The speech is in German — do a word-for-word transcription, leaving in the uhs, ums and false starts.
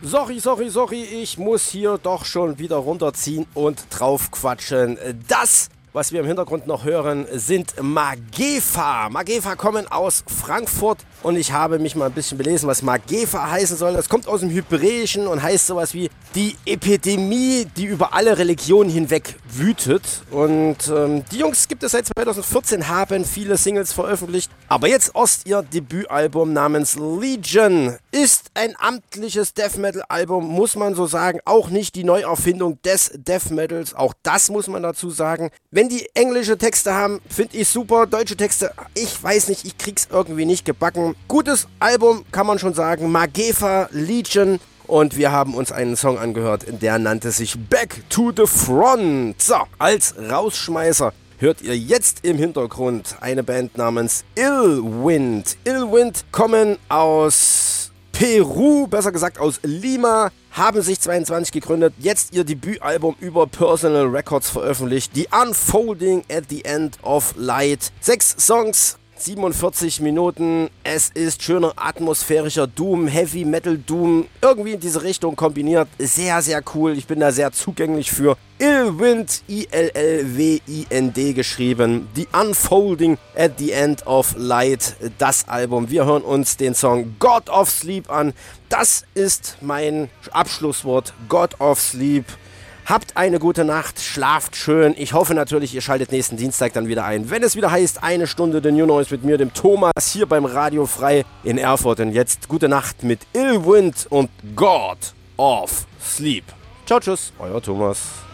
Sorry, sorry, sorry, ich muss hier doch schon wieder runterziehen und drauf quatschen. Das, was wir im Hintergrund noch hören, sind Magefa. Magefa kommen aus Frankfurt und ich habe mich mal ein bisschen belesen, was Magefa heißen soll. Das kommt aus dem Hebräischen und heißt sowas wie die Epidemie, die über alle Religionen hinweg wütet. Und ähm, die Jungs gibt es seit zweitausendvierzehn, haben viele Singles veröffentlicht. Aber jetzt erst ihr Debütalbum namens Legion. Ist ein amtliches Death Metal Album, muss man so sagen. Auch nicht die Neuerfindung des Death Metals. Auch das muss man dazu sagen. Wenn die englische Texte haben, finde ich super. Deutsche Texte, ich weiß nicht, ich krieg's irgendwie nicht gebacken. Gutes Album, kann man schon sagen. Magefa, Legion. Und wir haben uns einen Song angehört, der nannte sich Back to the Front. So, als Rausschmeißer hört ihr jetzt im Hintergrund eine Band namens Illwind. Illwind kommen aus Peru, besser gesagt aus Lima, haben sich zweiundzwanzig gegründet, jetzt ihr Debütalbum über Personal Records veröffentlicht, The Unfolding at the End of Light. Sechs Songs, siebenundvierzig Minuten, es ist schöner atmosphärischer Doom, Heavy Metal Doom, irgendwie in diese Richtung kombiniert, sehr, sehr cool, ich bin da sehr zugänglich für. Illwind, I L L W I N D geschrieben, The Unfolding at the End of Light, das Album. Wir hören uns den Song God of Sleep an, das ist mein Abschlusswort, God of Sleep. Habt eine gute Nacht, schlaft schön. Ich hoffe natürlich, ihr schaltet nächsten Dienstag dann wieder ein, wenn es wieder heißt, eine Stunde The New Noise mit mir, dem Thomas, hier beim Radio Frei in Erfurt. Und jetzt gute Nacht mit Illwind und God of Sleep. Ciao, tschüss, euer Thomas.